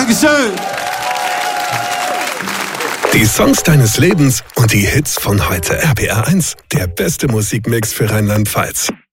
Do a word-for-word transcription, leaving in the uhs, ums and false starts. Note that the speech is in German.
Dankeschön. Die Songs deines Lebens und die Hits von heute. R P R eins, der beste Musikmix für Rheinland-Pfalz.